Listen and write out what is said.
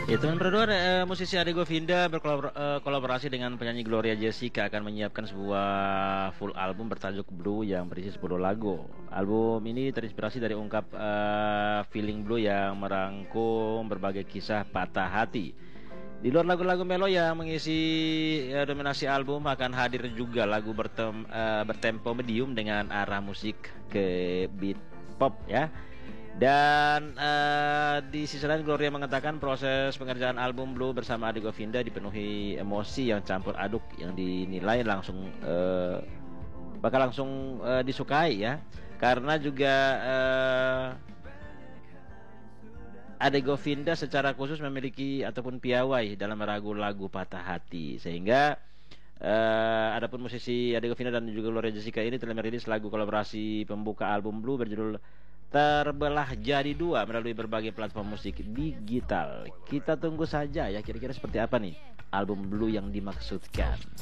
Ya teman berdua, musisi Ade Govinda berkolaborasi dengan penyanyi Gloria Jessica akan menyiapkan sebuah full album bertajuk Blue yang berisi 10 lagu. Album ini terinspirasi dari ungkap Feeling Blue yang merangkum berbagai kisah patah hati. Di luar lagu-lagu melo yang mengisi dominasi album, akan hadir juga lagu bertempo medium dengan arah musik ke beat pop ya. Dan di sisi lain Gloria mengatakan proses pengerjaan album Blue bersama Ade Govinda dipenuhi emosi yang campur aduk yang dinilai bakal langsung disukai ya. Karena juga Ade Govinda secara khusus memiliki ataupun piawai dalam lagu-lagu patah hati, sehingga adapun musisi Ade Govinda dan juga Gloria Jessica ini telah merilis lagu kolaborasi pembuka album Blue berjudul Terbelah Jadi Dua melalui berbagai platform musik digital. Kita tunggu saja ya, kira-kira seperti apa nih album Blue yang dimaksudkan.